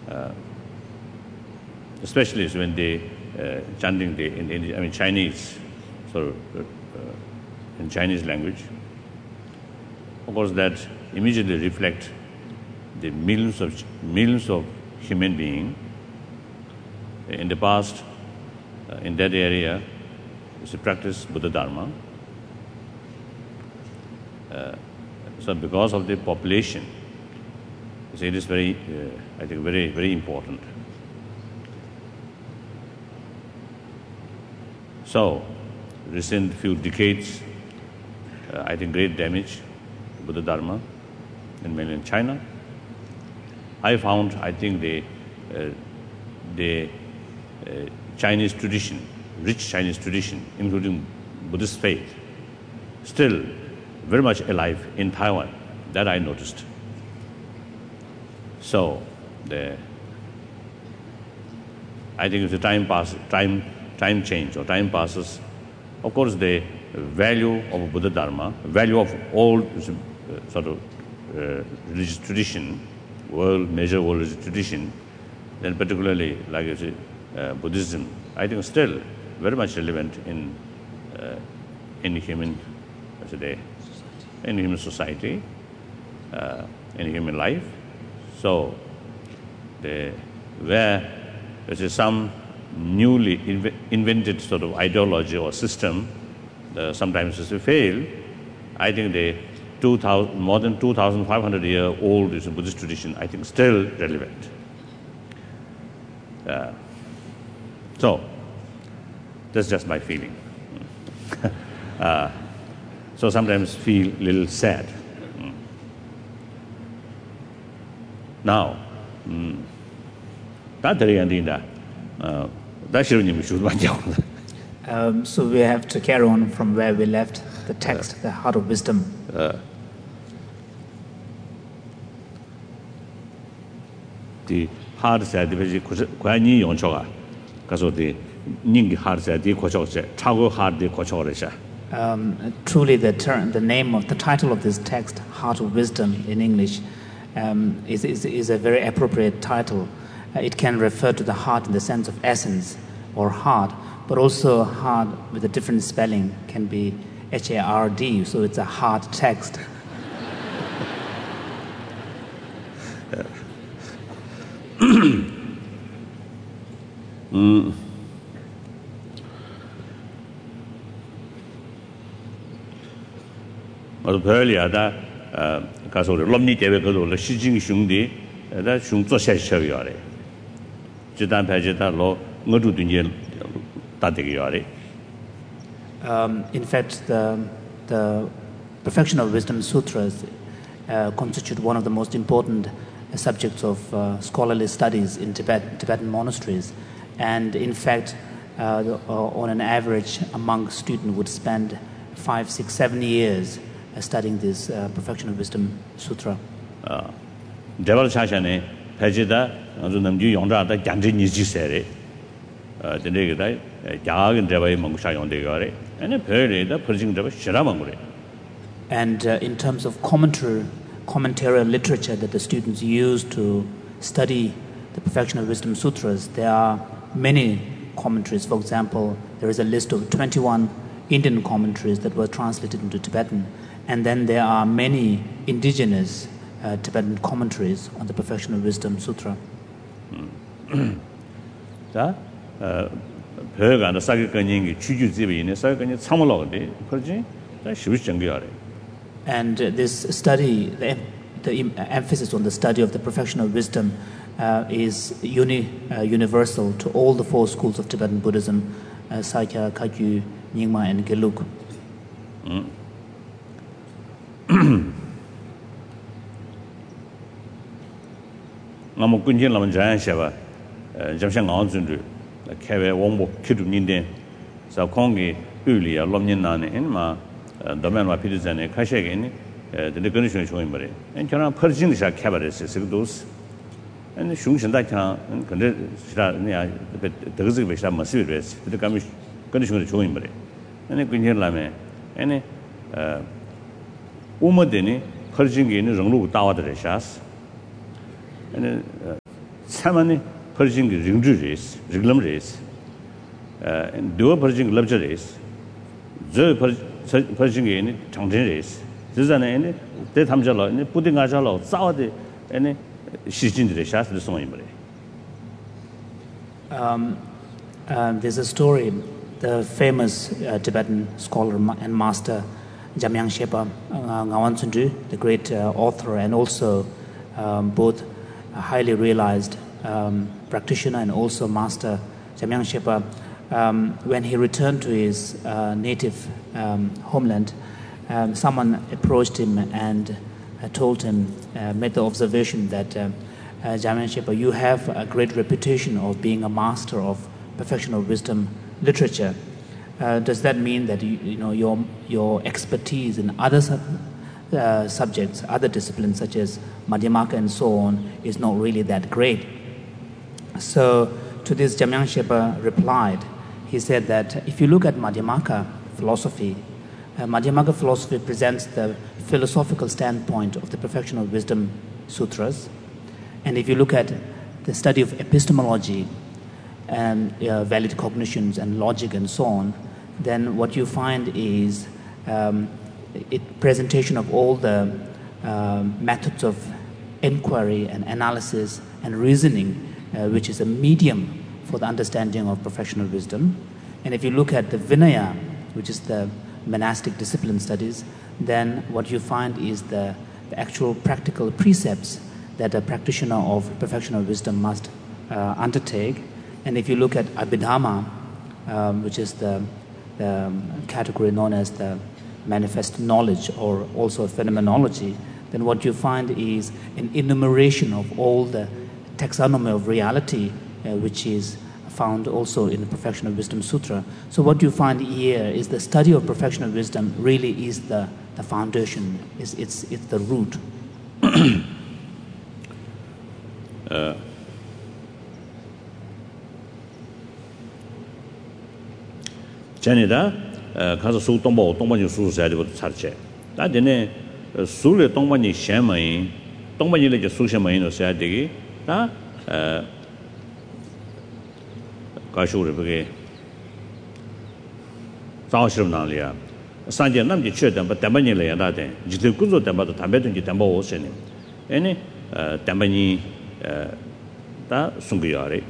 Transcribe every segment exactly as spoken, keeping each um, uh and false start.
uh, especially when they uh, chanting the in, in I mean Chinese, sort of uh, in Chinese language. Of course, that immediately reflect the millions of millions of human beings in the past uh, in that area is to practice Buddha Dharma. Uh, so, because of the population, so it is very, uh, I think, very very important. So, recent few decades, uh, I think, great damage to Buddha Dharma in mainland China. I found, I think, the uh, the uh, Chinese tradition, rich Chinese tradition, including Buddhist faith, still very much alive in Taiwan. That I noticed. So, the I think if the time passes, time time change or time passes, of course, the value of Buddha Dharma, value of all uh, sort of uh, religious tradition, world major world religious tradition, then particularly like you say, uh, Buddhism, I think still very much relevant in uh, in human today, in human society, uh, in human life. So, the where there is some newly inv- invented sort of ideology or system, uh, sometimes it's a fail. I think the two thousand, more than two thousand five hundred year old is a Buddhist tradition, I think still relevant. Uh, so, that's just my feeling. uh, so sometimes feel a little sad. Now, that uh, Um, so we have to carry on from where we left the text, uh, the Heart of Wisdom. Uh, the heart said, "Kwani yonchoga," because the ning heart said, "The kochoche, chago heart the kochoresha." Um, truly, the term, the name of the title of this text, Heart of Wisdom in English, um, is, is is a very appropriate title. Uh, it can refer to the heart in the sense of essence or heart, but also heart with a different spelling can be H A R D, so it's a hard text. mm. earlier that uh, because of the Lomni David the Xi Jinping Shungdi, that Shung Zo Xia Xia Yare. Jidan Pajita Lo Ngodu Dunye Tadig Yare. Um, in fact, the, the Perfection of Wisdom Sutras uh, constitute one of the most important uh, subjects of uh, scholarly studies in Tibet, Tibetan monasteries. And in fact, uh, the, uh, on an average, a monk student would spend five, six, seven years uh, studying this uh, Perfection of Wisdom Sutra. Deval Chashane, Pajita, and Namju Yonda, the Ganji Niji Sere, the Negate, Jag and Deva Mangusha Yondegare, and a period the Persian Deva Shiramangure. And uh, in terms of commentary, commentarial literature that the students use to study the Perfection of Wisdom Sutras, there are many commentaries. For example, there is a list of twenty-one Indian commentaries that were translated into Tibetan, and then there are many indigenous uh, Tibetan commentaries on the Perfection of Wisdom Sutra. That Perga, the Sakakanyi, Chuju, the Sakani, Samalodi, Perji, that she was Jangiari. And uh, this study, the, the em- emphasis on the study of the Perfection of Wisdom uh, is uni, uh, universal to all the four schools of Tibetan Buddhism, uh, Sakya, Kagyu, Nyingma, and Gelug. Namu Kunjin Lam Jan Shava, Jamshang Anzundu, Kave Wombo Kidu Ninden, Saukongi, Ulia, Lomninan, and Ma. Domain wa Pitizane, Kashagin, the condition showing Murray. And can Persian Shah cabarets, those and the Shungshan that can the reservation must be raised, the condition showing Murray. And a Quinjan Lame, any Umadini, Persian in Runglu Tower de Shas, and Samani purging ringju race, regulum race, and dual purging lobster race, the purging in Changjin race. This is an end, the Tamjalo, and putting a jalo, Saudi, and she's in the Shas, the song. Um, uh, there's a story, the famous uh, Tibetan scholar and master Jamyang Shepa Ngawan Sundu, the great uh, author and also um, both a highly realized um, practitioner and also master Jamyang Shepa, um, when he returned to his uh, native um, homeland, um, someone approached him and uh, told him, uh, made the observation that uh, uh, Jamyang Shepa, you have a great reputation of being a master of perfection of wisdom literature. Uh, does that mean that you, you know your your expertise in other sub, uh, subjects, other disciplines such as Madhyamaka and so on, is not really that great? So to this, Jamyang Shepa replied. He said that if you look at Madhyamaka philosophy, uh, Madhyamaka philosophy presents the philosophical standpoint of the Perfection of Wisdom Sutras, and if you look at the study of epistemology and uh, valid cognitions and logic and so on, then what you find is um, it presentation of all the uh, methods of inquiry and analysis and reasoning, uh, which is a medium for the understanding of professional wisdom. And if you look at the Vinaya, which is the monastic discipline studies, then what you find is the, the actual practical precepts that a practitioner of perfectional wisdom must uh, undertake. And if you look at Abhidhamma, um, which is the, the category known as the manifest knowledge or also phenomenology, then what you find is an enumeration of all the taxonomy of reality, uh, which is found also in the Perfection of Wisdom Sutra. So what you find here is the study of perfection of wisdom really is the, the foundation, it's, it's, it's the root. uh. Janida, 가서 수 동보 동반이 수수 해야 되고 살체. 다 되네 수를 동반이 샤마인 동반이를 이제 수샤마인으로 써야 되기. 다 어 가쇼를 그게 자오시름 나리아. 산제 남지 최대 뭐 담반이를 해야 돼. 지들 군조 담바도 담배든지 담바 오세네. 에네 어 담반이 어다 숨기야래.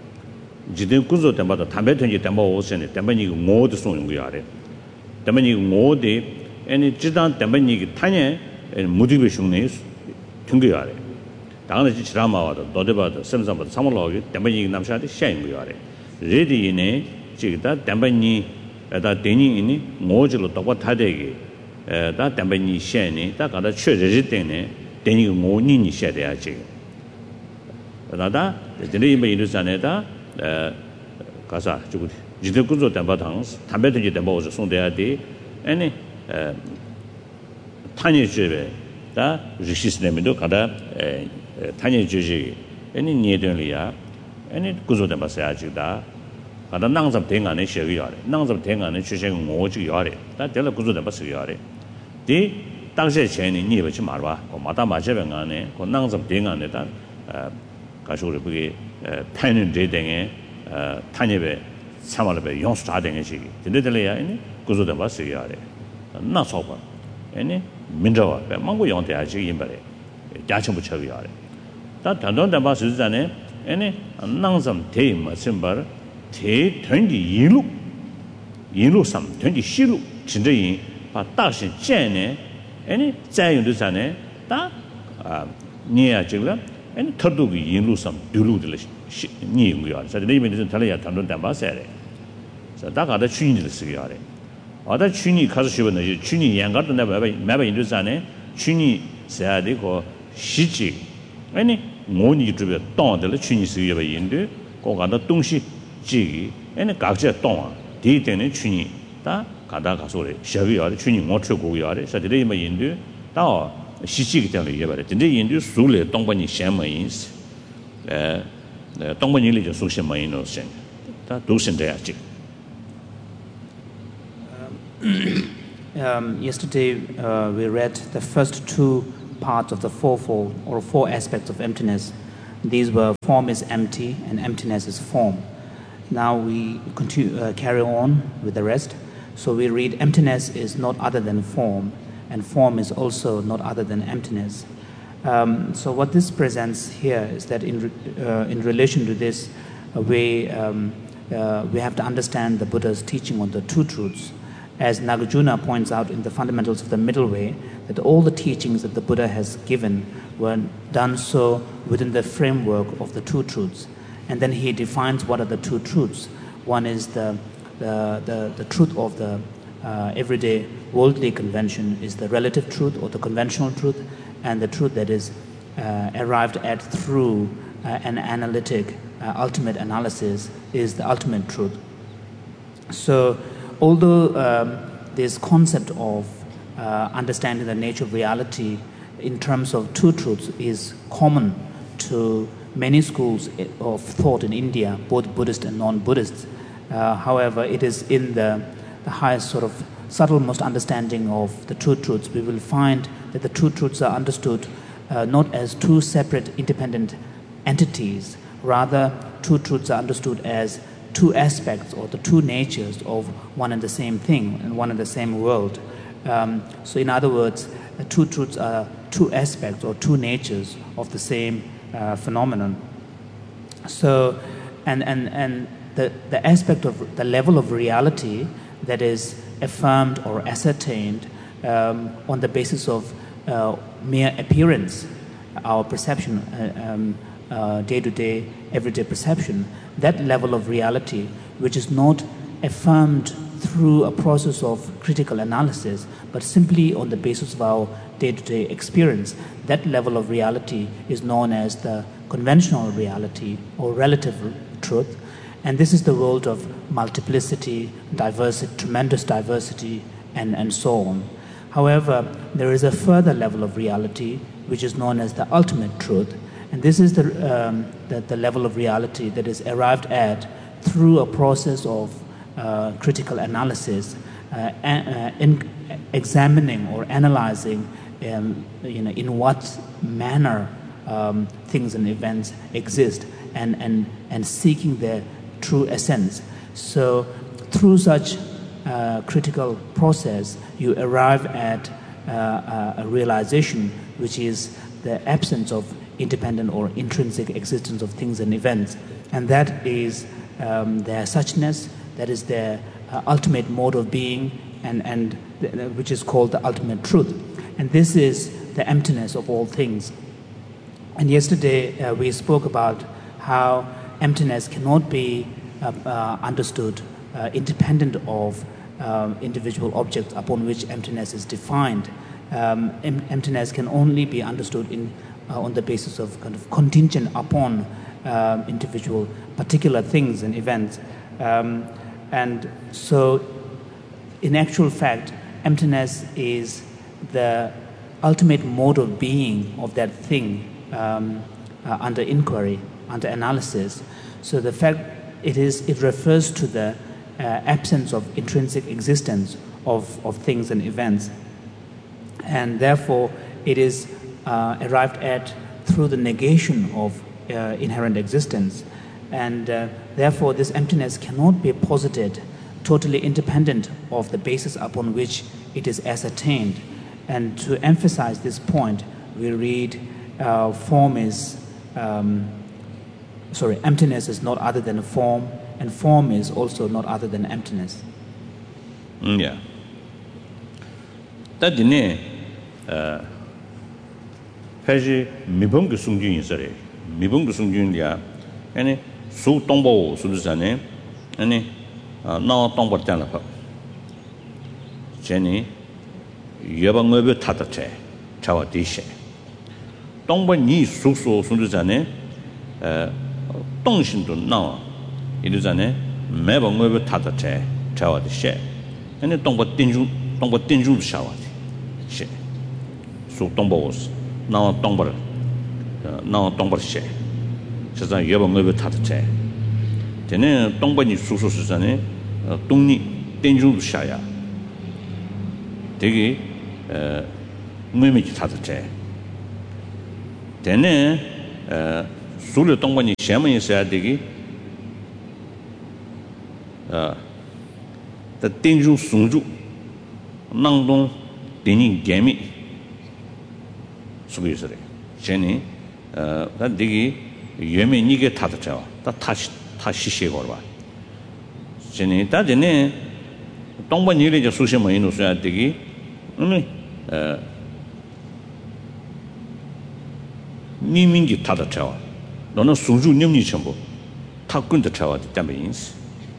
지든 군조 때마다 담배 던지 담바 오세네 담배니 모두 쏘는 거야래 담배니 모두 애니 지단 담배니 타냐 무디베 슝네 튕겨야래 당연히 지라마와도 너데바도 샘sam바도 삼월로기 담배니 남샤데 샤인 거야래 레디네 지다 담배니 에다 데니니 모주로 똑바 타되기 에다 담배니 샤니 다 가다 최저지 때네 데니 모니니 샤돼야지 나다 데리메 이르산에다 어 가사 주고 지들 군조 담바당 담배든지 담바오서 송돼야 돼 아니 어 탄이 주베 다 리시스네미도 가다 에 탄이 주지 아니 니에든리야 아니 군조 담바서야지다 가다 낭잡 대간에 쉬어야래 낭잡 대간에 주생 모지 야래 다 될라 군조 담바서야래 디 당시 전에 니버지 말봐 마다 마제병안에 그 낭잡 대간에다 어 가쇼를 그게 타는 데등에 어 타녀베 참말베 용수 다 되게지 근데들이야 아니 구조도 봤어야 돼 나서봐 아니 민저와 망고 용대야지 임바래 자청부 처리야 다 단단한 바스잖아요 아니 낭섬 대임 심바 대 된지 일루 일루 삼 된지 시루 진짜이 바 다시 젠네 아니 자용도잖아요 다아 니야 지금 아니 터두기 인루섬 둘루들 니응이야. 그래서 내면에서 달려야 단돈 담바세래. 자, 다가다 춘이를 쓰기야 돼. 아다 춘이 가서 쉬면 이제 춘이 양가도 내가 매바 인도산에 춘이 써야 되고 시지. 아니 모니 주변 땅들 춘이 쓰기야 인도 거가다 동시 지기. 아니 각자 땅. 뒤에는 춘이 다 가다 가서래. 시기야 돼. 춘이 못 쳐고야 돼. 그래서 내면 인도 다 시지기 때문에 이게 말이야. 근데 인도 수를 동반이 샤마인스. 에 동반이를 좀 수샤마인으로 생. 다 도신돼야지. Um, yesterday uh, we read the first two parts of the fourfold or four aspects of emptiness. These were form is empty and emptiness is form. Now we continue, uh, carry on with the rest. So we read emptiness is not other than form, and form is also not other than emptiness. Um, so what this presents here is that in, uh, in relation to this, uh, we, um, uh, we have to understand the Buddha's teaching on the two truths. As Nagarjuna points out in the Fundamentals of the Middle Way, that all the teachings that the Buddha has given were done so within the framework of the two truths. And then he defines what are the two truths. One is the, the, the, the truth of the uh, everyday worldly convention is the relative truth or the conventional truth, and the truth that is uh, arrived at through uh, an analytic uh, ultimate analysis is the ultimate truth. So although um, this concept of uh, understanding the nature of reality in terms of two truths is common to many schools of thought in India, both Buddhist and non-Buddhist, uh, however, it is in the, the highest sort of subtlemost understanding of the two truths, we will find that the two truths are understood uh, not as two separate independent entities, rather two truths are understood as two aspects or the two natures of one and the same thing and one and the same world. Um, so in other words, the two truths are two aspects or two natures of the same uh, phenomenon. So, and, and, and the, the aspect of the level of reality that is affirmed or ascertained um, on the basis of uh, mere appearance, our perception, uh, um, uh, day-to-day, everyday perception, that level of reality which is not affirmed through a process of critical analysis, but simply on the basis of our day-to-day experience, that level of reality is known as the conventional reality or relative truth. And this is the world of multiplicity, diversity, tremendous diversity, and, and so on. However, there is a further level of reality which is known as the ultimate truth. And this is the, um, the, the level of reality that is arrived at through a process of uh, critical analysis, uh, uh, in examining or analyzing um, you know, in what manner um, things and events exist, and, and, and seeking their true essence. So through such uh, critical process, you arrive at uh, a realization which is the absence of independent or intrinsic existence of things and events, and that is um, their suchness, that is their uh, ultimate mode of being, and, and th- which is called the ultimate truth. And this is the emptiness of all things. And yesterday uh, we spoke about how emptiness cannot be uh, uh, understood uh, independent of um, individual objects upon which emptiness is defined. Um, em- emptiness can only be understood in uh, on the basis of kind of contingent upon uh, individual particular things and events. Um, and so, in actual fact, emptiness is the ultimate mode of being of that thing um, uh, under inquiry, under analysis. So the fact it is, it refers to the uh, absence of intrinsic existence of, of things and events. And therefore, it is uh, arrived at through the negation of uh, inherent existence. And uh, therefore, this emptiness cannot be posited totally independent of the basis upon which it is ascertained. And to emphasize this point, we read uh, form is, um, sorry, emptiness is not other than a form, and form is also not other than emptiness. Mm, yeah. That dine, uh, Paji mibung sungjun isare, mibung sungjun liya, and su tombo sudusane, and now tombo tanapa. Jenny, yabang over tatate, chawa dishe. Tombo ni suso sudusane, uh, tongshin to now, it is an mebang over tatate, chawa dishe, and the tombo tinju, tombo tinju shower. So tombos now tomber now tomber she says I have a movie tatte. Then tombani susu susane tungni tenju shaya. Tegi mimic tatte. Then Sulu Tongwani Shaman Sadigi, the Tenju Sunju, Nangdong, Dini Gami, Sugisari, Jenny, that Digi, Yemi Nige Tatacha, that touched Tashishi Gorba. Jenny, that Jenny, Tongwani Sushima Inusatigi, only. Nimingi Tata Tower. No Suju Nimni Chambo. Takun the Tower, the Tamins.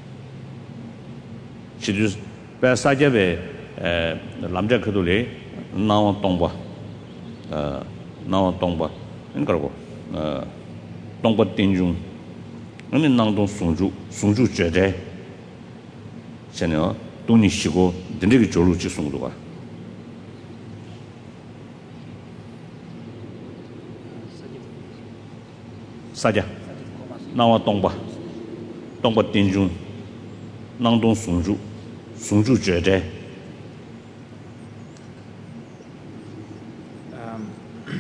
She just Basajabe Lamja Kadule, now Tongba. Now Tongba. In Garbo. Tongba Tinjun. Only Nangdon Sunju, Sunju Jede. Senor, Tuni Shigo, the Nigger Joluchi Sundua. Saja, Nawa Tongba, Tongba Tinjun, Nangdong Sunju, Sunju Jede. Um,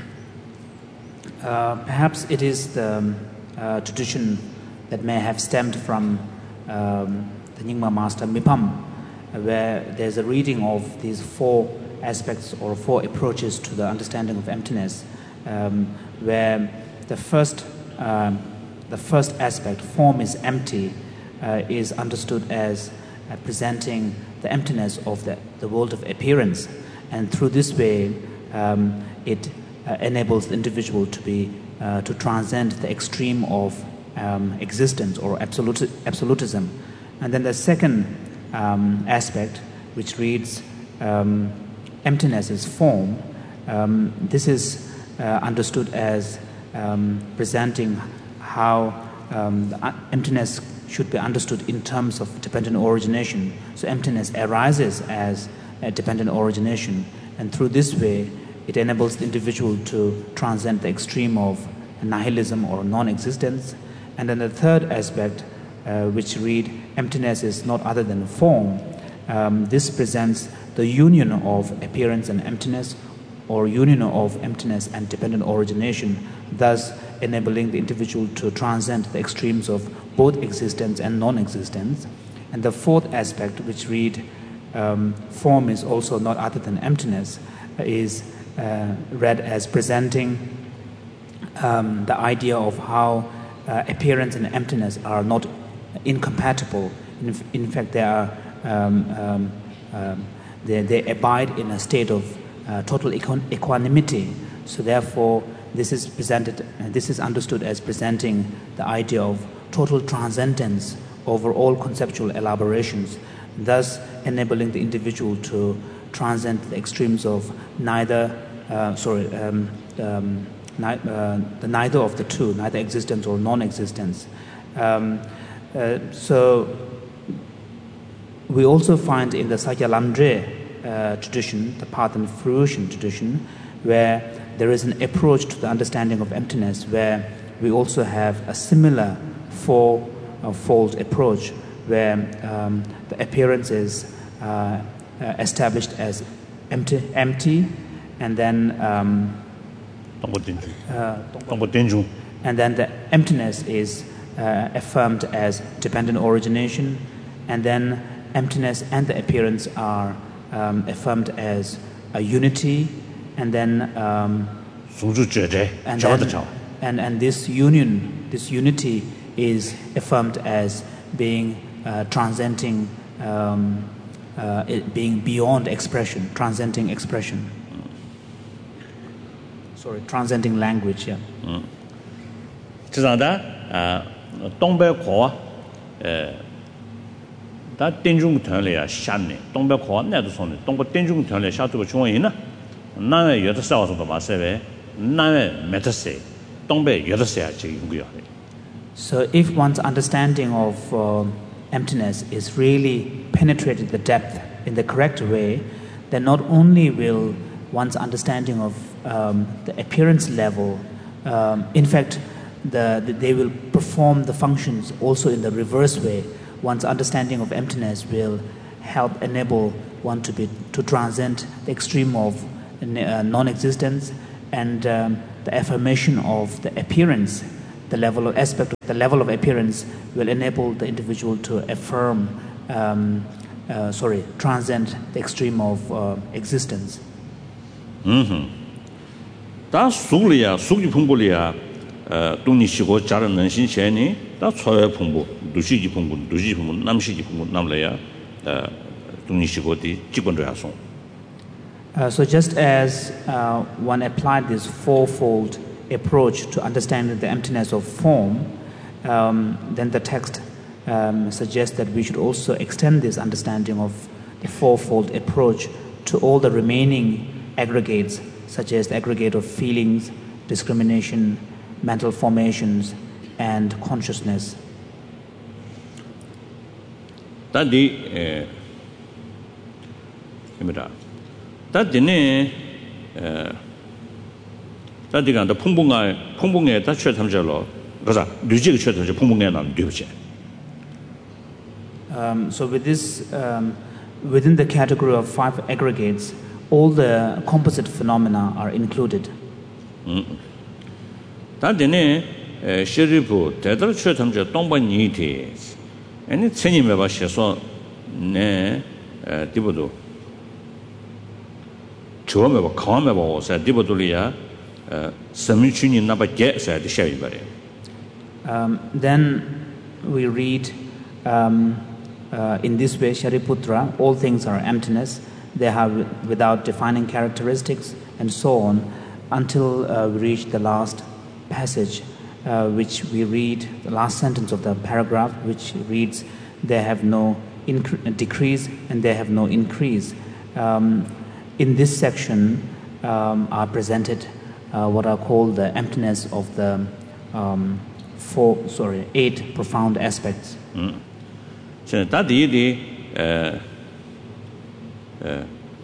uh, perhaps it is the uh, tradition that may have stemmed from um, the Nyingma master Mipam, where there's a reading of these four aspects or four approaches to the understanding of emptiness, um, where the first Um, the first aspect, form is empty, uh, is understood as uh, presenting the emptiness of the, the world of appearance. And through this way, um, it uh, enables the individual to be uh, to transcend the extreme of um, existence or absolute, absolutism. And then the second um, aspect, which reads um, emptiness is form, um, this is uh, understood as Um, presenting how um, the emptiness should be understood in terms of dependent origination. So emptiness arises as a dependent origination, and through this way, it enables the individual to transcend the extreme of nihilism or non-existence. And then the third aspect, uh, which read, emptiness is not other than form. Um, this presents the union of appearance and emptiness, or union of emptiness and dependent origination, thus enabling the individual to transcend the extremes of both existence and non-existence. And the fourth aspect, which read, um, form is also not other than emptiness, is uh, read as presenting um, the idea of how uh, appearance and emptiness are not incompatible. In, in fact, they are um, um, um, they, they abide in a state of Uh, total equ- equanimity. So therefore, this is presented, uh, this is understood as presenting the idea of total transcendence over all conceptual elaborations, thus enabling the individual to transcend the extremes of neither, uh, sorry, um, um, ni- uh, the neither of the two, neither existence or non-existence. Um, uh, so we also find in the Sakya Lamdre Uh, tradition, the path and fruition tradition, where there is an approach to the understanding of emptiness, where we also have a similar four-fold uh, approach, where um, the appearance is uh, uh, established as empty, empty, and then um, uh, and then the emptiness is uh, affirmed as dependent origination, and then emptiness and the appearance are Um, affirmed as a unity, and then um, and, then and and this union, this unity is affirmed as being uh, transcending, um, uh, it being beyond expression, transcending expression. Mm. Sorry, transcending language. Yeah. Mm. 这样的啊，东北话，呃。 다 땡중团里啊 샤네 동백 권내도 손에 동백 땡중团里 샤도 중앙이나 나에 여덟 살서도 마세베 나에 메타세 동백 여덟 살 지금고요. So if one's understanding of uh, emptiness is really penetrated the depth in the correct way, then not only will one's understanding of um, the appearance level, um, in fact, the, the, they will perform the functions also in the reverse way. One's understanding of emptiness will help enable one to be to transcend the extreme of uh, non-existence, and um, the affirmation of the appearance the level of aspect, the level of appearance will enable the individual to affirm, um, uh, sorry, transcend the extreme of uh, existence. Mm-hmm. 다 수리야, 수기 풍부리야, 어, 동니시고 자른 능신체니 다 초회 풍부, 누시기 풍부, 누시 풍부, 남시기 풍부 남래야, 어, 동니시고디 직권자송. Uh, so just as uh, one applied this fourfold approach to understanding the emptiness of form, um, then the text um, suggests that we should also extend this understanding of the fourfold approach to all the remaining aggregates, such as the aggregate of feelings, discrimination, mental formations, and consciousness. Tadi, imira. Tadine, tadi kan da 풍붕아 풍붕에 다 최탐절로 그래서 류지의 최탐절 풍붕에 난 류지. Um, so with this, um, within the category of five aggregates, all the composite phenomena are included. 단데네 시리부 대들 최탐절 동반이티 아니 천님에 봐셔서 네 디보도 처음에 봐 강함에 봐서 디보돌이야 섬유춘이 나밖에 써야 돼 셔이 말이야. Um then we read um, uh, in this way Shariputra, all things are emptiness, they have without defining characteristics and so on, until uh, we reach the last passage, uh, which we read, the last sentence of the paragraph, which reads, they have no incre- decrease and they have no increase. Um, in this section um, are presented uh, what are called the emptiness of the um, four, sorry, eight profound aspects. So that the uh, uh,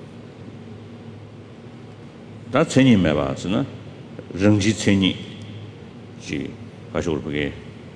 다 천이 매봐서는 정지 천이 지 가지고 그게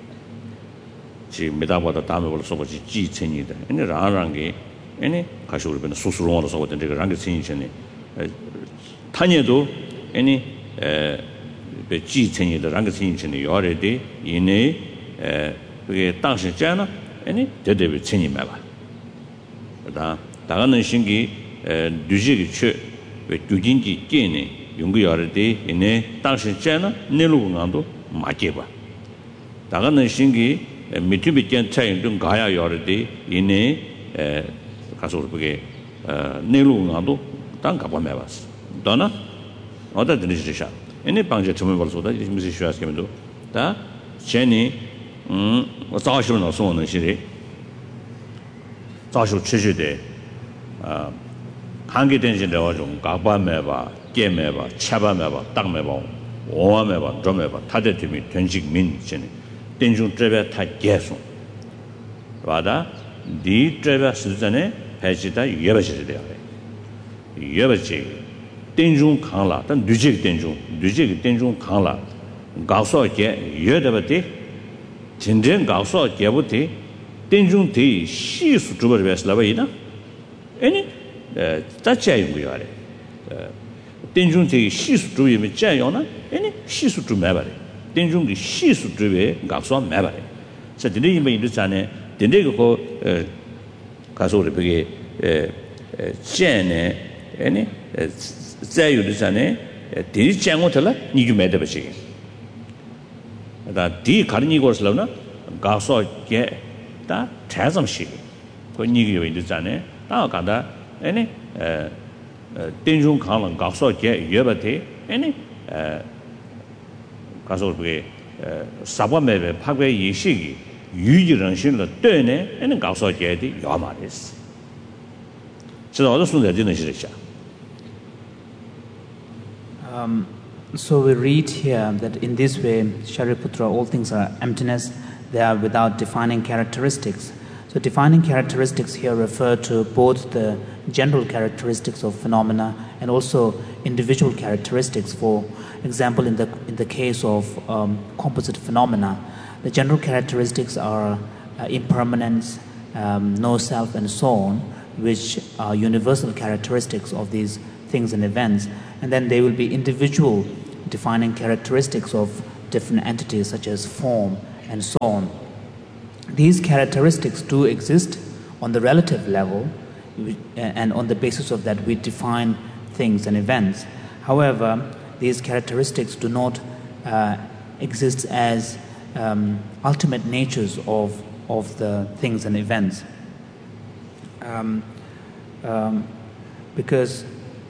지 메다보다 다음에 벌써 보지 지 천이다. 근데 라라는 게 아니 가지고 그러면 수수로로 써고 된 그 랑게 천이 천이 타녀도 아니 에지 천이다 랑게 천이 천이 요래데 이내 에 그게 당시 잖아 아니 대대비 천이 매봐. 그다 다가는 신기 에 뉴지기 최 규진지 깨네 용구여르데 이내 당시 잖아 내로강도 맞게봐 다가는 신기 미티비견 차이 좀 가야 여르데 이내 에 가서 그게 어 내로강도 당 가봐 매봤어 너나 어디 들으시죠 이내 방제 처음에 벌써다 무슨 쉬었으면도 다 제니 음 자시로 나서는 시리 자시로 취지대 아 한계 된진 내가 좀 가봐매봐 깨매봐 차봐매봐 딱매봐 오와매봐 좀매봐 타대팀이 된식 민전에 된중 트레베 타 계속 와다 디 트레베 스전에 해지다 예버지 돼요 예버지 된중 강라 단 뉴직 된중 뉴직 된중 강라 가서게 예더버티 진정 가서 개부티 된중 대 시수 주버베스라바이나 아니 자체인 거야. 된중의 시수 주의면 자요나 아니 시수 주 매바래. 된중의 시수 주에 각서 매바래. 자, 근데 이미 이르잖아요. 근데 그거 가서 우리 그게 에 쟤네 아니 자유르잖아요. 디 짱고들라 니주 매다 버지. 다 디 가르니 거슬러나 가서 게다 자점시. 그 니가 이르잖아요. 다 간다 아니 에 된중 강은 각서게 예버티 아니 에 가서 그게 사범매배 파괴 이식이 유지런신을 되네 아니 각서게디 야마레스 저 어디 순대 되는 시리자 um so we read here that in this way Shariputra, all things are emptiness, they are without defining characteristics. So defining characteristics here refer to both the general characteristics of phenomena and also individual characteristics. For example, in the in the case of um, composite phenomena, the general characteristics are uh, impermanence, um, no self, and so on, which are universal characteristics of these things and events. And then there will be individual defining characteristics of different entities such as form and so on. These characteristics do exist on the relative level, and on the basis of that we define things and events. However, these characteristics do not uh, exist as um, ultimate natures of, of the things and events. Um, um, because,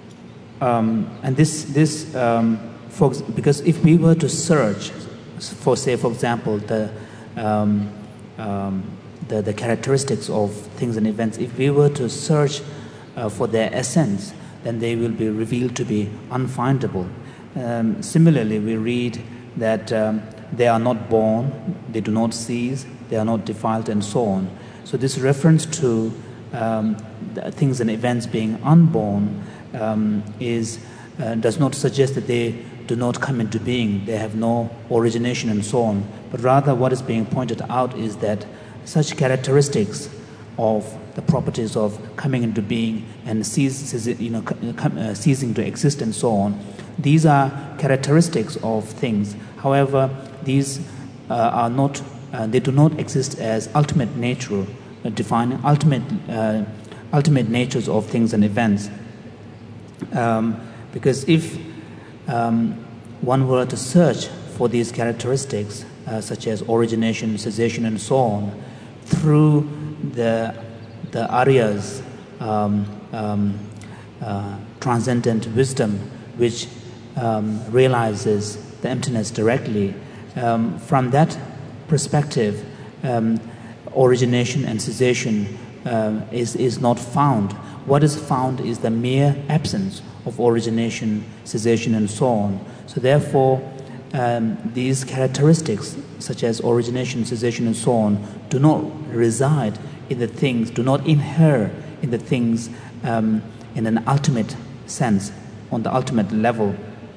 um, and this, this um, for, because if we were to search for, say, for example, the, um, um, the, the characteristics of things and events, if we were to search uh, for their essence, then they will be revealed to be unfindable. Um, similarly, we read that um, they are not born, they do not cease, they are not defiled, and so on. So this reference to um, the things and events being unborn um, is uh, does not suggest that they do not come into being, they have no origination and so on. But rather what is being pointed out is that such characteristics of the properties of coming into being and cease, you know, uh, ceasing to exist and so on, these are characteristics of things. However, these uh, are not, uh, they do not exist as ultimate nature, uh, defining ultimate, uh, ultimate natures of things and events. Um, because if um, one were to search for these characteristics, uh, such as origination, cessation, and so on, through the the Arya's um, um, uh, transcendent wisdom, which um, realizes the emptiness directly, um, from that perspective, um, origination and cessation uh, is, is not found. What is found is the mere absence of origination, cessation, and so on. So therefore, um, these characteristics, such as origination, cessation, and so on, do not reside in the things, do not inhere in the things um, in an ultimate sense, on the ultimate level.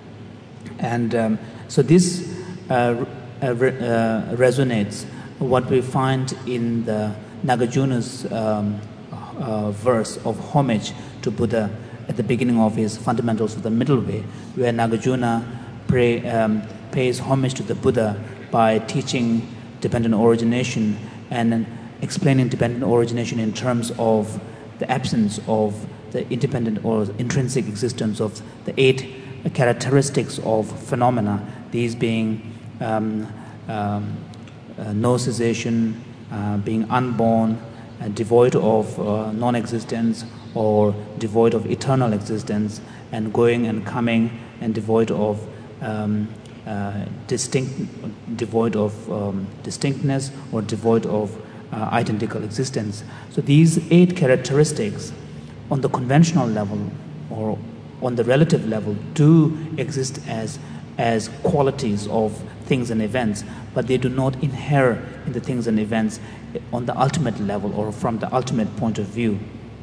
And um, so this uh, uh, re- uh, resonates what we find in the Nagarjuna's um, uh, verse of homage to Buddha at the beginning of his Fundamentals of the Middle Way, where Nagarjuna pray, um, pays homage to the Buddha by teaching dependent origination and explaining dependent origination in terms of the absence of the independent or intrinsic existence of the eight characteristics of phenomena, these being um, um, uh, no cessation, uh, being unborn, uh, devoid of uh, non-existence or devoid of eternal existence, and going and coming, and devoid of um, uh, distinct, devoid of um, distinctness or devoid of Uh, identical existence. So these eight characteristics on the conventional level or on the relative level do exist as as qualities of things and events, but they do not inhere in the things and events on the ultimate level or from the ultimate point of view.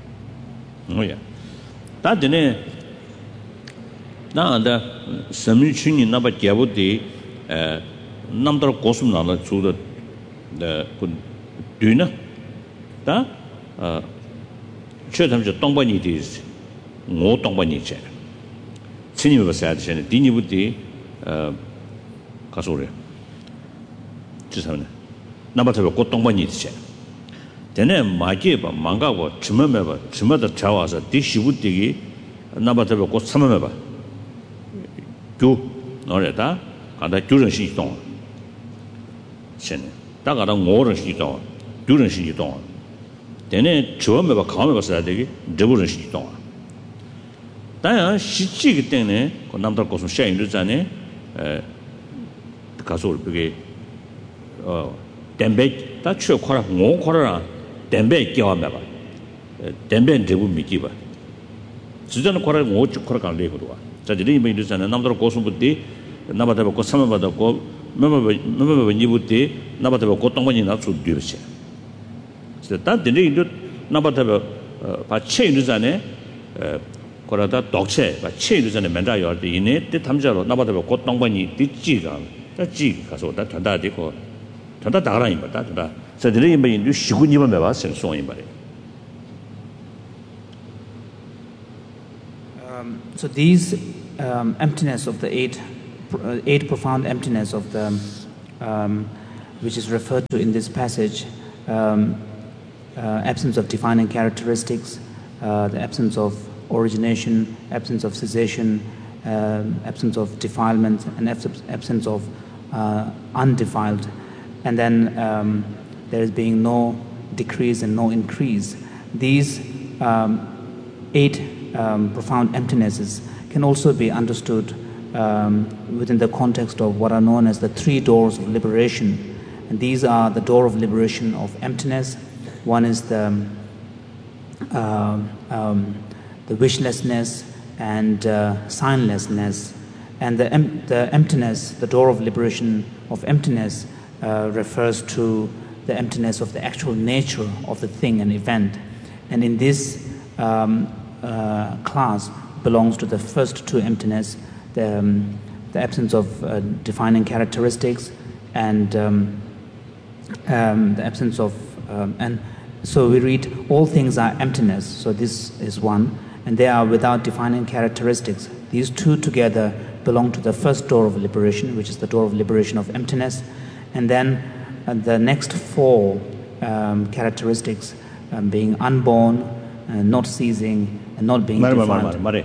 Oh yeah. That dene na da sami chuni na ba gyabudi eh namdar kosum na la chu the düna da che tam je tongba ni de ngo tongba ni che chini ba sa de ne dini budi eh ka so re chi sa ne na ba ta ko tongba ni che dene ma ge ba manga go chima me ba chima da cha wa sa di shi budi gi na ba ta ko sama me ba gyu no re da ka da gyu ren shi dong chen da ga da ngo ren shi dong 두人是一动，但呢，主没把康没把是来的个，这不人是一动啊。当然，实际个点呢，我那么多告诉下一日站呢，呃，告诉这个，呃，蛋白，他吃块了，我块了啊，蛋白叫没吧，呃，蛋白这不没几吧，实际上块了我就块了干累不多啊，在这里面日站呢，那么多告诉不得，那么他把告什么把他告，没没没没没你不得，那么他把告当官人拿出对不起。다 드네도 나바타베 바 체인도 전에 어 거라다 독체 바 체인도 전에 맨다 요때 이네 때 탐자로 나바타베 곧 동반이 뒤지가 다지 가서 다 전다 되고 전다 다라니 맞다 전다 저들이 뭐 인도 시군이만 봐 생소이 말이. Um so these um, emptiness of the eight eight profound emptiness of the, um, which is referred to in this passage, um, uh, absence of defining characteristics, uh, the absence of origination, absence of cessation, um, absence of defilement, and absence of uh, undefiled, and then um, there is being no decrease and no increase. These um, eight um, profound emptinesses can also be understood um, within the context of what are known as the three doors of liberation. And these are the door of liberation of emptiness. One is the, uh, um, the wishlessness and uh, signlessness. And the, em the emptiness, the door of liberation of emptiness, uh, refers to the emptiness of the actual nature of the thing and event. And in this um, uh, class belongs to the first two emptiness, the, um, the absence of uh, defining characteristics and um, um, the absence of, um, and so we read, all things are emptiness, so this is one, and they are without defining characteristics. These two together belong to the first door of liberation, which is the door of liberation of emptiness, and then uh, the next four um, characteristics um, being unborn, uh, not ceasing, and not being defiled.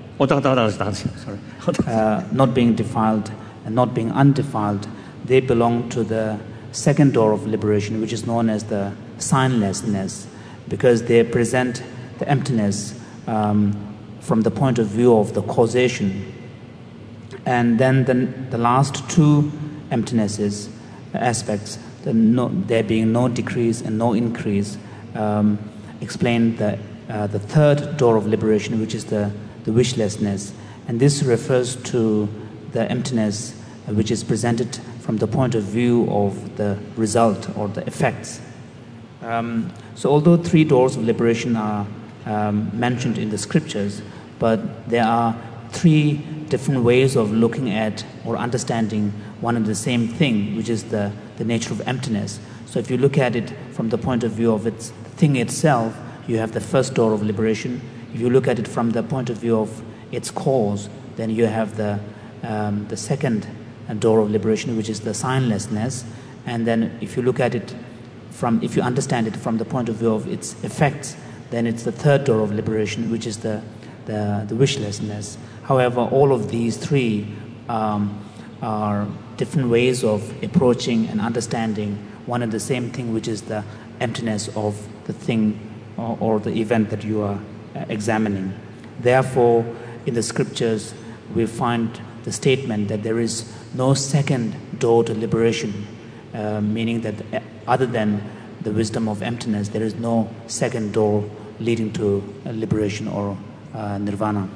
uh, not being defiled and not being undefiled, they belong to the second door of liberation, which is known as the signlessness, because they present the emptiness um, from the point of view of the causation. And then the, the last two emptinesses, aspects, the no, there being no decrease and no increase, um, explain the, uh, the third door of liberation, which is the, the wishlessness. And this refers to the emptiness uh, which is presented from the point of view of the result or the effects. Um, so although three doors of liberation are um, mentioned in the scriptures, but there are three different ways of looking at or understanding one and the same thing, which is the, the nature of emptiness. So if you look at it from the point of view of its thing itself, you have the first door of liberation. If you look at it from the point of view of its cause, then you have the, um, the second door of liberation, which is the signlessness. And then if you look at it from, if you understand it from the point of view of its effects, then it's the third door of liberation, which is the, the, the wishlessness. However, all of these three um, are different ways of approaching and understanding one and the same thing, which is the emptiness of the thing or, or the event that you are uh, examining. Therefore, in the scriptures, we find the statement that there is no second door to liberation, uh, meaning that other than the wisdom of emptiness, there is no second door leading to uh, liberation or uh, nirvana.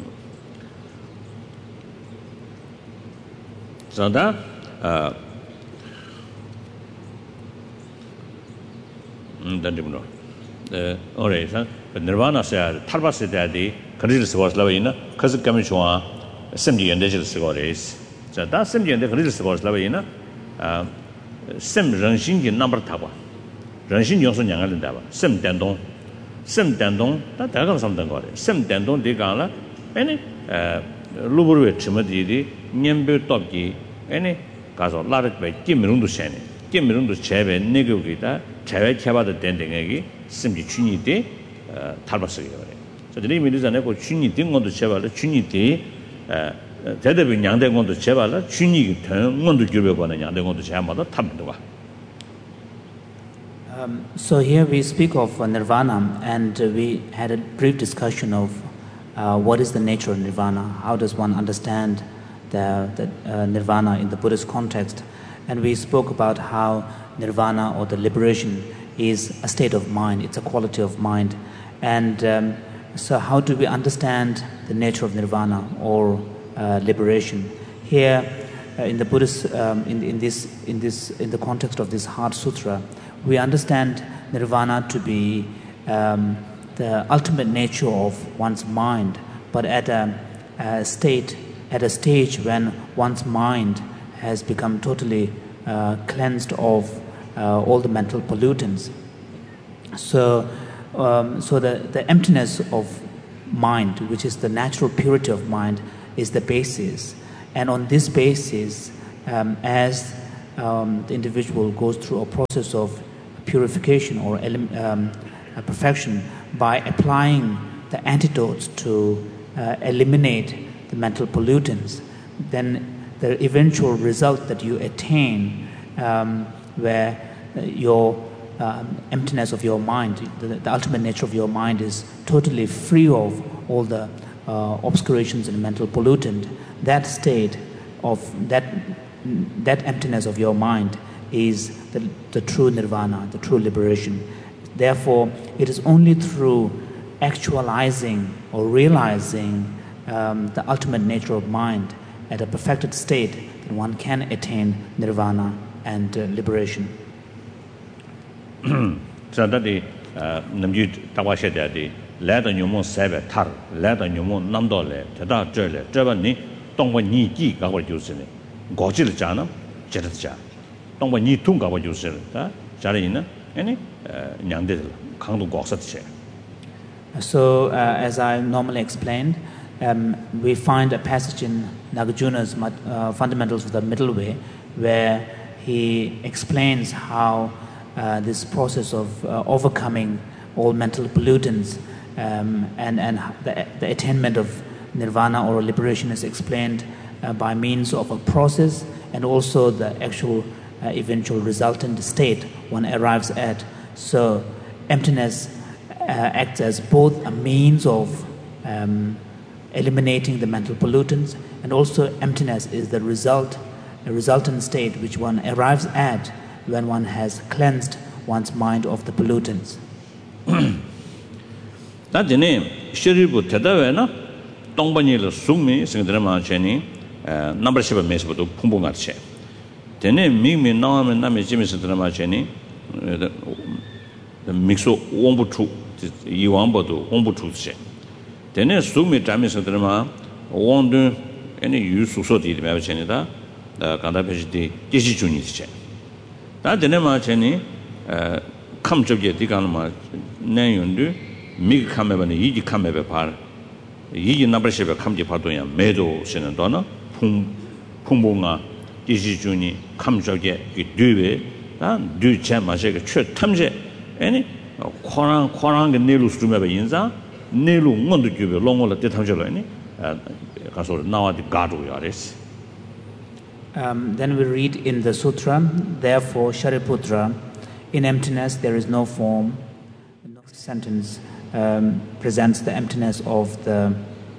So that uh mm uh all right, so nirvana said tarbas daddy kris was lavina cuz commission simji and digital scores. So that simji and the kris was lavina uh sim rangxin ji number taba rangxin yong sun yang da ba sim dan dong sim dan dong da da ga sam dan go le sim dan dong de ga la any uh luburu chimadi di nyembe top ji any 가서 라르베 김명도 셴네 김명도 제베 네고기다 제베 개발의 된댕에기 심지 춘이데 어 탈바스게 그래. 저 드림 미르잖아요. 그 춘이 된 것도 제발로 춘이데 어 대대비 양된 것도 제발로 춘이 된 것도 교배관의 양된 것도 제마다 탑니다 봐. Um, so here we speak of uh, nirvana, and uh, we had a brief discussion of uh, what is the nature of nirvana, how does one understand the, the uh, nirvana in the Buddhist context, and we spoke about how nirvana or the liberation is a state of mind, it's a quality of mind. And um, so how do we understand the nature of nirvana or uh, liberation? Here uh, in the Buddhist, um, in, in, this, in, this, in the context of this Heart Sutra, we understand nirvana to be um, the ultimate nature of one's mind, but at a, a state at a stage when one's mind has become totally uh, cleansed of uh, all the mental pollutants. So, um, so the, the emptiness of mind, which is the natural purity of mind, is the basis. And on this basis, um, as um, the individual goes through a process of purification or um, perfection by applying the antidotes to uh, eliminate the mental pollutants, then the eventual result that you attain, um, where your um, emptiness of your mind, the, the ultimate nature of your mind is totally free of all the uh, obscurations and mental pollutant, that state of that that emptiness of your mind is the, the true nirvana, the true liberation. Therefore, it is only through actualizing or realizing um, the ultimate nature of mind at a perfected state that one can attain nirvana and uh, liberation. So that the namju tawashe the let the nyumo sebe tar let the nyumo namdo le tada jele jeba ni dongwa ni ji ga wa jiu ne go ji le ja na je de ja dongwa ni tung ga wa jiu shi da ja le yin ne nyang de kang du go sa che. So uh, as I normally explained, um, we find a passage in Nagarjuna's uh, Fundamentals of the Middle Way where he explains how uh, this process of uh, overcoming all mental pollutants um, and, and the, the attainment of nirvana or liberation is explained uh, by means of a process and also the actual uh, eventual resultant state one arrives at. So emptiness uh, acts as both a means of um, eliminating the mental pollutants, and also emptiness is the result, a resultant state which one arrives at when one has cleansed one's mind of the pollutants. That the name Shiribu Tedavena, Tongbani Sumi, Singrama Cheni, number seven Mesbo Pumbungache. The name Mimi Nam and Nami Jimmy Singrama Cheni, the Mixo Wombutu, Iwambo, Wombutu. The name Sumi Tamis Singrama, won't any use so did Mavachenida, the Kandapesti, Juni. That the name Cheni, come to get the Ganama, Nayundu. Mig come when ye come ever par. Ye number ship come to Patoya, Meadow, Senadona, Pum Pumbunga, Dizzy Juni, come to get it do it, and do jam as a church Tamje, any Korang Korang and Nelus to Mabayinza, Nelu want to give a long old Detangelani, and now the guard we are. Um, then we read in the sutra, therefore, Shariputra, in emptiness there is no form. The next sentence um, presents the emptiness of the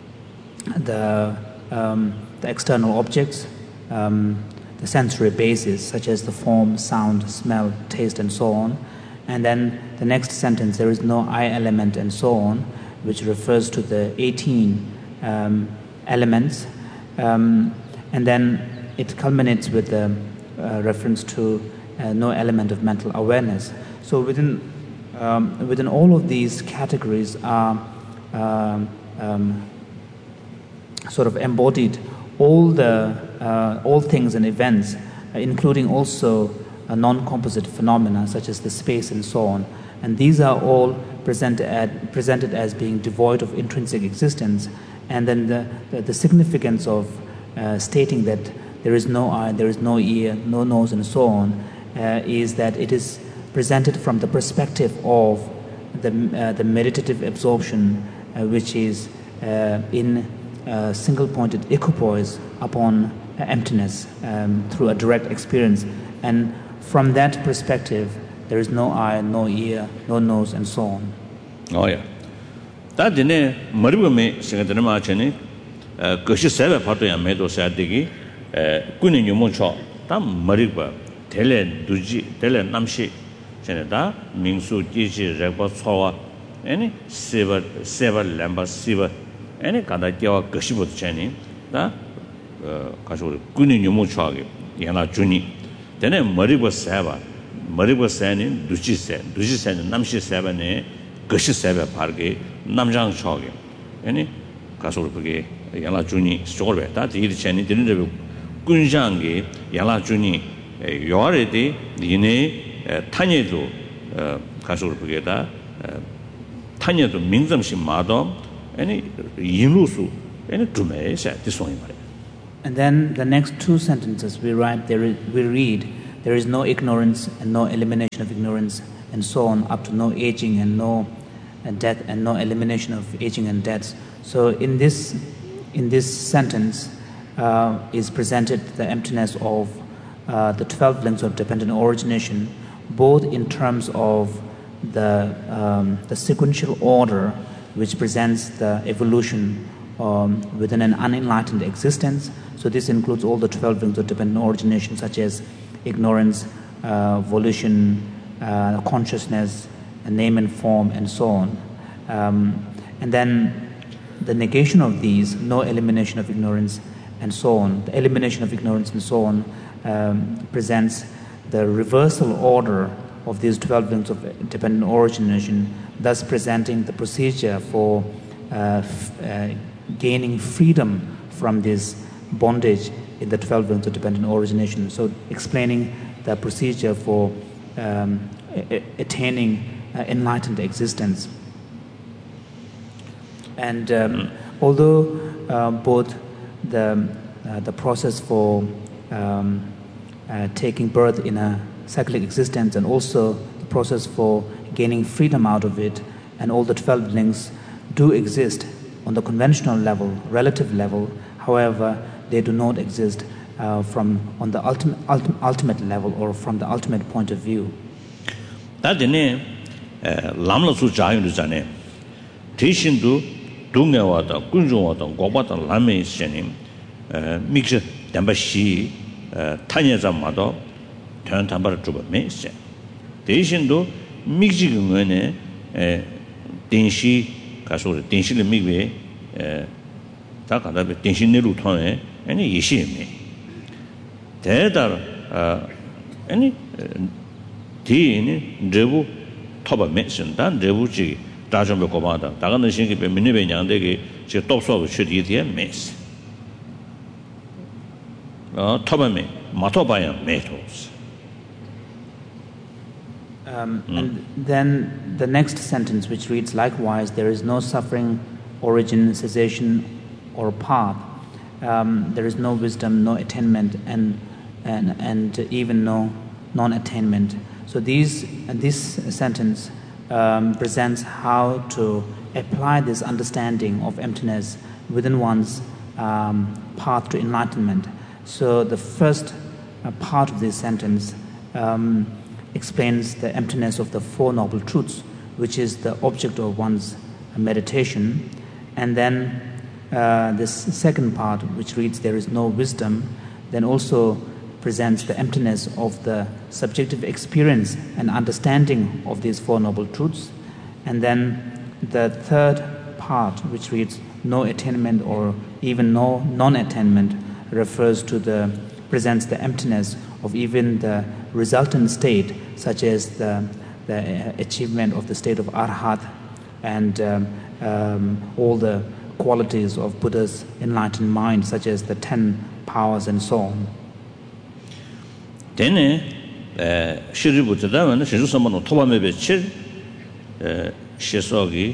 the, um, the external objects, um, the sensory bases such as the form, sound, smell, taste, and so on. And then the next sentence, there is no I element and so on, which refers to the eighteen um, elements. Um, and then it culminates with the uh, reference to uh, no element of mental awareness. So within um, within all of these categories are um, um, sort of embodied all the uh, all things and events, uh, including also uh, non-composite phenomena such as the space and so on. And these are all presented at, presented as being devoid of intrinsic existence. And then the the, the significance of uh, stating that there is no eye, there is no ear, no nose, and so on, uh, is that it is presented from the perspective of the uh, the meditative absorption, uh, which is uh, in uh, single-pointed equipoise upon uh, emptiness um, through a direct experience. And from that perspective, there is no eye, no ear, no nose, and so on. Oh yeah. That dine maribu me singadana ma chene goshi sebe pato ya medo sadigi kuni nyumo cho ta mariba tele duji tele namshi chene da mingsu jiji rekba chowa any seva seva lamba siva any kada kyawa goshi bot chene da kaso kuni nyumo cho ge yana juni dene mariba seba mariba sene duji se duji sene namshi seba ne goshi sebe parge namjang choge any kaso ge yana juni sorbe da di chene dine 군장게 양라준이 요아레디 니네 타녀도 가서를 보게다 타녀도 민점심 마도 아니 인루수 아니 두메샤 디송이 말이야 And then the next two sentences we write, there is, we read, there is no ignorance and no elimination of ignorance, and so on, up to no aging and no uh, death and no elimination of aging and death. So in this, in this sentence uh, is presented the emptiness of uh, the twelve links of dependent origination, both in terms of the, um, the sequential order which presents the evolution um, within an unenlightened existence. So this includes all the twelve links of dependent origination, such as ignorance, uh, volition, uh, consciousness, name and form, and so on. Um, and then the negation of these, no elimination of ignorance, and so on. The elimination of ignorance and so on um, presents the reversal order of these twelve links of dependent origination, thus presenting the procedure for uh, f- uh, gaining freedom from this bondage in the twelve links of dependent origination. So explaining the procedure for um, a- attaining uh, enlightened existence. And um, although uh, both the, uh, the process for um, uh, taking birth in a cyclic existence and also the process for gaining freedom out of it, and all the twelve links do exist on the conventional level, relative level, however, they do not exist uh, from on the ultimate, ultimate ultimate level or from the ultimate point of view. That is lamla su jayu du jane. Tishin du dunga wada, kunjung wada, gobata lame shenim, mix damba shi, tanya zamado, turn tambar juba me shen. Tishin du mixi gungene, denshi, kasur, denshi le migwe, takada denshi nilu tone, any yishi me. There any tea drebu toba mention dan drebuji dajom commander. Dagana shingi be minibe yandegi, she tops of should eat the mess. Toba me, matobaya metals. Um, mm. And then the next sentence, which reads, likewise, there is no suffering, origin, cessation, or path. Um, there is no wisdom, no attainment, and and and even no non-attainment. So these this sentence um, presents how to apply this understanding of emptiness within one's um, path to enlightenment. So the first uh, part of this sentence um, explains the emptiness of the Four Noble Truths, which is the object of one's meditation, and then uh, this second part, which reads, there is no wisdom, then also presents the emptiness of the subjective experience and understanding of these Four Noble Truths. And then the third part, which reads, no attainment or even no non-attainment, refers to the, presents the emptiness of even the resultant state, such as the, the achievement of the state of Arhat and um, um, all the qualities of Buddha's enlightened mind, such as the ten powers and so on. Then, Shri Buddha, when Shri Samano Tobamebe Chir, Shesogi,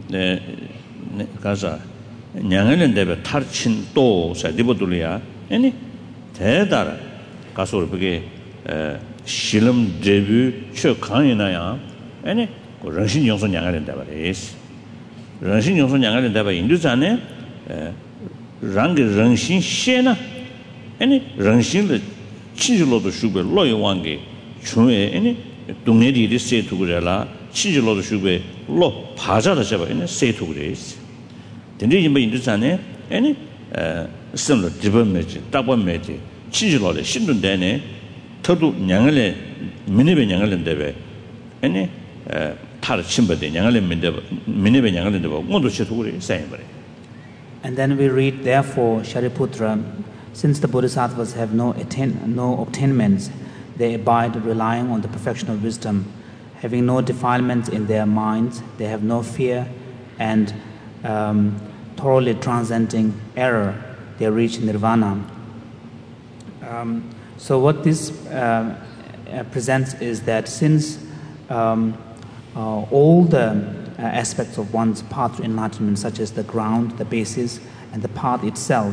Gaza, Nyangan debe Tarchin Do, Sadibodulia, any Tedar, Gasur Bege, Shilam debut, Chokanaya, any Ranshin Yonson Yangan deba is. Ranshin Yonson Yangan deba Induzane, Rangi Ranshin Shena, any Ranshin Chijilo the sugar, Loy Wangi, Chue, any Dungedi say to Gurella, Chijilo the sugar, Lo Paza the Java in a say to grace. The name in Duzane, any similar Dibber Meji, Daba Meji, Chijilo the Shindun Dane, Todu Yangale, Minibe Yangalan Debe, any Tar Chimba de Yangalan Minibe Yangalan Deba, Mondo Cheturi, same. And then we read, therefore, Shariputra, since the Bodhisattvas have no, attain, no obtainments, they abide relying on the perfection of wisdom. Having no defilements in their minds, they have no fear, and um, thoroughly transcending error, they reach nirvana. Um, so what this uh, uh, presents is that since um, uh, all the uh, aspects of one's path to enlightenment, such as the ground, the basis, and the path itself,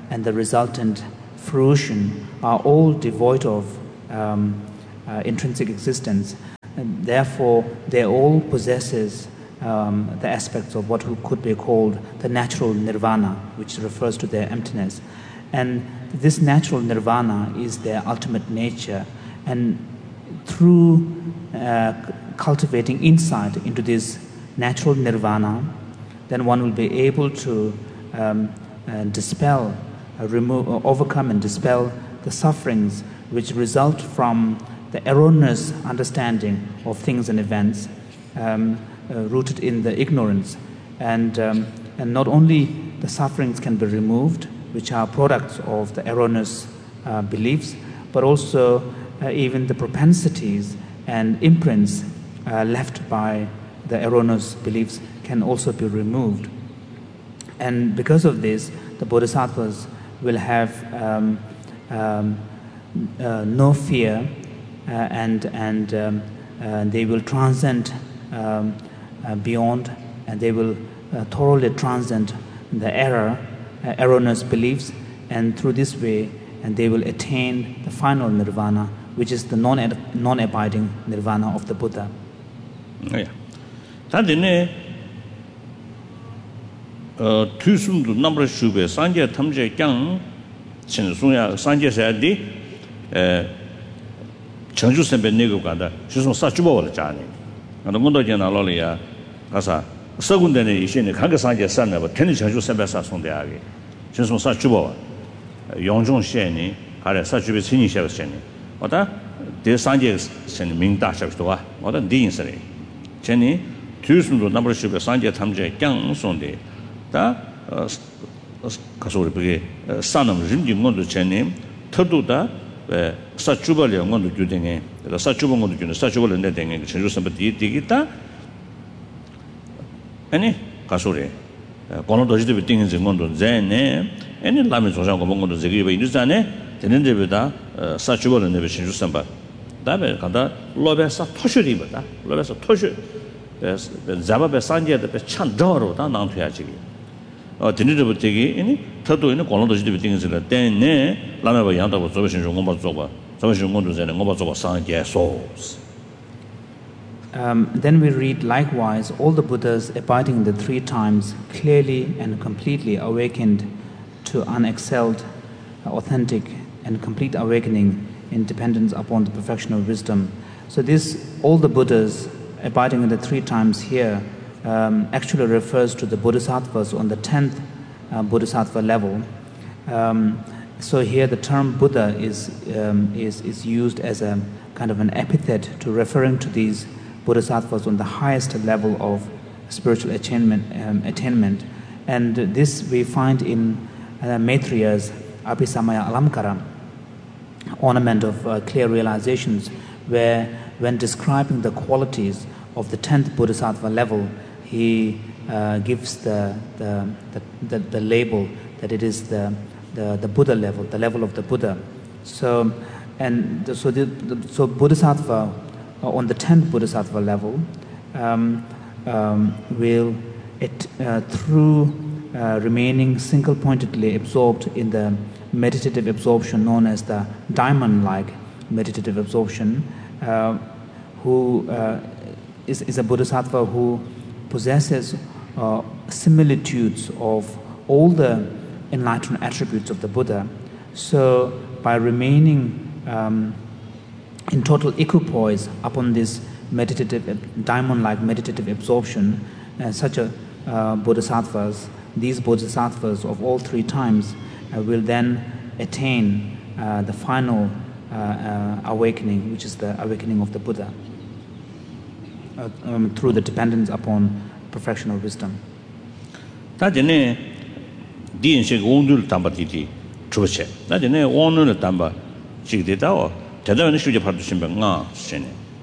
and the resultant fruition are all devoid of um, uh, intrinsic existence. And therefore, they all possesses um, the aspects of what could be called the natural nirvana, which refers to their emptiness. And this natural nirvana is their ultimate nature. And through uh, cultivating insight into this natural nirvana, then one will be able to um, uh, dispel, uh, remove, uh, overcome and dispel the sufferings which result from the erroneous understanding of things and events um, uh, rooted in the ignorance. And, um, and not only the sufferings can be removed, which are products of the erroneous uh, beliefs, but also uh, even the propensities and imprints uh, left by the erroneous beliefs can also be removed. And because of this, the bodhisattvas will have um, um, uh, no fear, uh, and, and um, uh, they will transcend um, uh, beyond, and they will uh, thoroughly transcend the error, uh, erroneous beliefs, and through this way, and they will attain the final nirvana, which is the non non-abiding nirvana of the Buddha. Yeah. Tadine uh tusumdu number shube sanje thamje kyang chinsuya sanje sayadi uh changju sembe nego ganda shusung sa chubo wala jani ando ngondo jena loliya kasa sagundene ishine kanga sanje sanna ba teni changju sembe sa songde age shusung sa chubo yongjong sheni kare sa chube chini shebe sheni oda de sanje sen mingda shabstowa oda din sare cheni tusumdu number shube sanje thamje kyang sonde 다 가서를 그게 산업 림지 건도 전에 터도다 사주벌이 건도 규정에 사주벌 건도 규정 사주벌 내 되는 전주 선배들이 되겠다 아니 가서래 건도 지도 비팅인 건도 전에 아니 라면 조사하고 뭔 건도 저기 왜 이르잖아요 되는 데보다 사주벌 내 전주 선배 다음에 간다 로베사 토슈리보다 로베사 토슈 자바베 산제데 찬더로 다 나한테야지 어 드니르부터기 이니 터도 있는 권론도 지도 비팅을 때네 라면바 양다고 저버신 좀 공부 줘 저버신 공부 전에 공부 줘 상계 소스. Um, then we read, likewise, all the Buddhas abiding the three times clearly and completely awakened to unexcelled, authentic, and complete awakening in dependence upon the perfection of wisdom. So this, all the Buddhas abiding in the three times here um, actually refers to the bodhisattvas on the tenth uh, bodhisattva level. Um, so here the term Buddha is, um, is, is used as a kind of an epithet to referring to these bodhisattvas on the highest level of spiritual attainment. Um, attainment. And this we find in uh, Maitriya's Abhisamaya Alamkara, ornament of uh, clear realizations, where when describing the qualities of the tenth bodhisattva level, he uh, gives the the, the, the the label that it is the, the, the Buddha level, the level of the Buddha. So, and the, so, the, the, so bodhisattva uh, on the tenth bodhisattva level um, um, will, it, uh, through uh, remaining single-pointedly absorbed in the meditative absorption known as the diamond-like meditative absorption, uh, who uh, is, is a bodhisattva who possesses uh, similitudes of all the enlightened attributes of the Buddha. So by remaining um, in total equipoise upon this meditative, diamond-like meditative absorption, uh, such a uh, bodhisattvas, these bodhisattvas of all three times uh, will then attain uh, the final uh, uh, awakening, which is the awakening of the Buddha, uh, um, through the dependence upon perfection of wisdom. 다전에 디인식 온들 담바티티 주체. 다전에 온을 담바 지게다와 대단한 수제 받으신 병아 세네.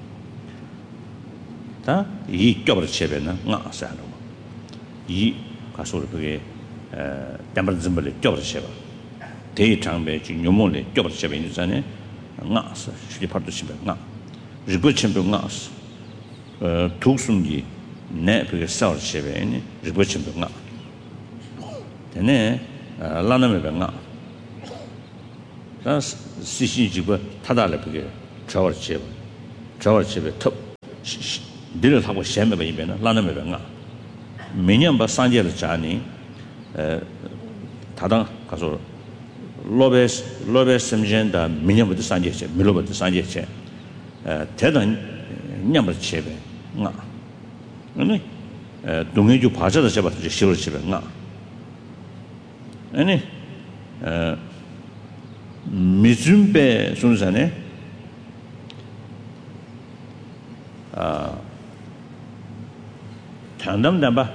다이 껴버려 쳐배나 나 사는 이 가서를 그게 에 담바 좀벌 껴버려 쳐봐. 대장배 진요mol에 껴버려 쳐배 있잖아요. 나 수제 받으신 병아. 리고 챔병아. 어 독순기 네 그게 싸울 쳐배니 리고 챔병아. 네 라나메 병아. 다 시신지고 타달래 그게 저월치 저월치에 톱 늘을 하고 셴매 이면은 라는 매가 매년 바 산제를 자니 에 다당 가서 로베스 로베스 심젠다 매년부터 산제체 밀로부터 산제체 에 대단 냠을 체베 나 아니 에 동해주 바자다 잡아서 시월 집에 나 아니 에 미준배 순산에 아 tan담담바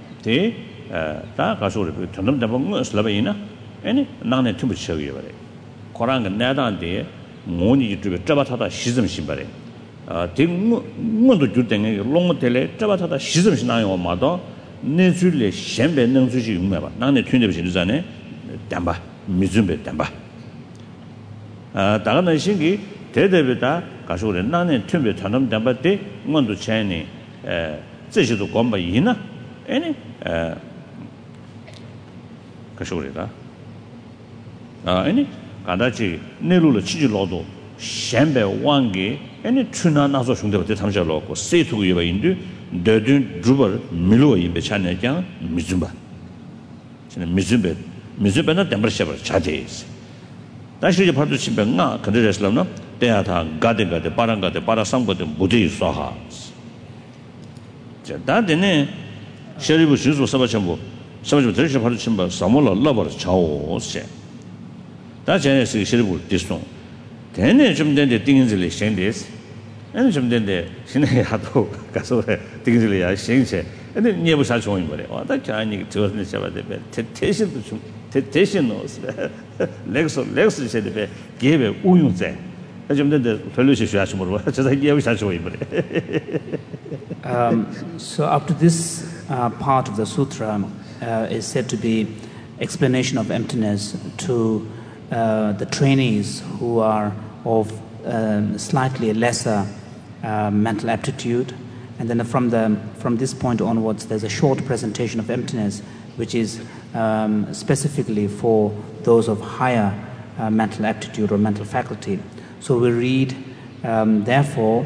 대다 가서 tan담담바 뭐 슬라바이나 아니 나네 tum부 쳐요 버래 고랑가 내다한테 모니 유튜브에 잡아타다 시즘 신발에 아 대무 뭐도 줄땡에 롱모텔에 잡아타다 시즘 신나요 마도 내 줄래 셴배 능수지 용매봐 나네 튠데비 시르자네 담바 미준배 담바 아 다가는 신기 대대비다 가서 나네 튠배 tan담담바 때 뭐도 차이니 에 这些都管不赢呢，哎呢，呃，可是我的，啊，哎呢，刚才去内陆的积极劳动，先百万个，哎呢，去那那时候兄弟们在他们家劳过，谁图一百印度，得顿主播米罗一百钱来讲，米准吧，现在米准备，米准备那点不下边差点是，但是就跑到去边啊，可能就是了呢，等下他搞的搞的，把人搞的，把他上过的不得说哈。 다데네 셔리부 주소 사바첨부 사바첨부 들으시 바로 침바 사몰라 러버를 차오세 다제네스 셔리부 디송 데네 좀 된데 띵인들이 생데스 아니 좀 된데 신의 하도 가서 띵인들이야 생세 근데 니부 사촌이 뭐래 와다 자니 저는 잡아대 대신도 좀 대신 넣었어 렉스 렉스 세대 개베 우용제 좀 된데 별로시 쉬하시 모르고 저다 니부 사촌이 뭐래 Um, so up to this uh, part of the sutra uh, is said to be explanation of emptiness to uh, the trainees who are of um, slightly lesser uh, mental aptitude, and then from the from this point onwards there's a short presentation of emptiness which is um, specifically for those of higher uh, mental aptitude or mental faculty. So we read, um, therefore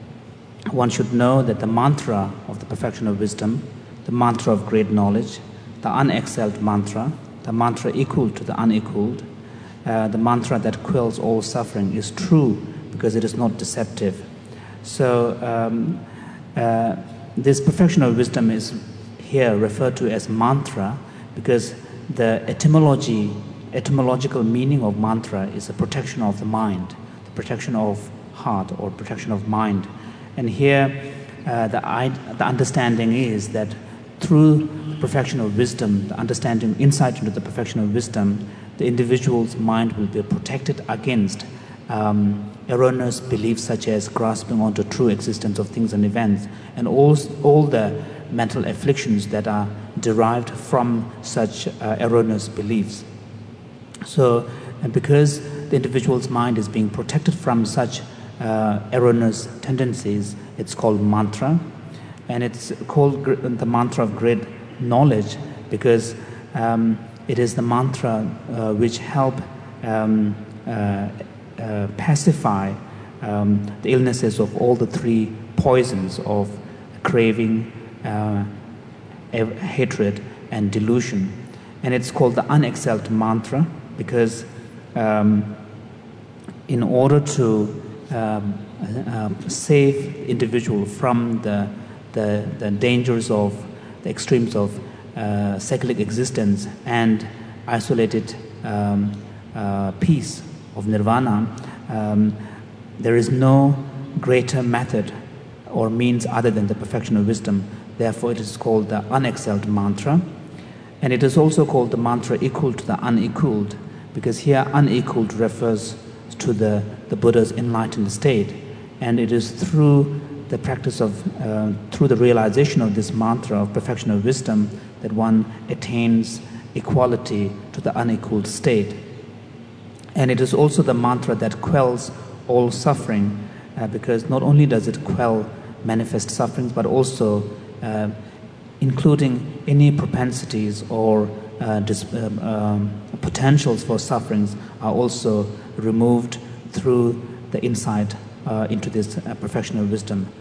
one should know that the mantra of the perfection of wisdom, the mantra of great knowledge, the unexcelled mantra, the mantra equal to the unequaled, uh, the mantra that quells all suffering is true because it is not deceptive. So um, uh, this perfection of wisdom is here referred to as mantra because the etymology, etymological meaning of mantra is the protection of the mind, the protection of heart or protection of mind. And here, uh, the, the understanding is that through the perfection of wisdom, the understanding, insight into the perfection of wisdom, the individual's mind will be protected against um, erroneous beliefs such as grasping onto true existence of things and events, and all, all the mental afflictions that are derived from such uh, erroneous beliefs. So, and because the individual's mind is being protected from such Uh, erroneous tendencies, it's called mantra, and it's called gr- the mantra of great knowledge because um, it is the mantra uh, which help um, uh, uh, pacify um, the illnesses of all the three poisons of craving, uh, hatred, and delusion. And it's called the unexcelled mantra because um, in order to Um, uh, save individual from the, the the dangers of the extremes of uh, cyclic existence and isolated um, uh, peace of nirvana, um, there is no greater method or means other than the perfection of wisdom. Therefore, it is called the unexcelled mantra, and it is also called the mantra equal to the unequaled, because here unequaled refers to the, the Buddha's enlightened state, and it is through the practice of, uh, through the realization of this mantra of perfection of wisdom that one attains equality to the unequaled state. And it is also the mantra that quells all suffering, uh, because not only does it quell manifest sufferings, but also uh, including any propensities or uh, dis- um, um, potentials for sufferings are also removed through the insight uh, into this uh, perfection of wisdom.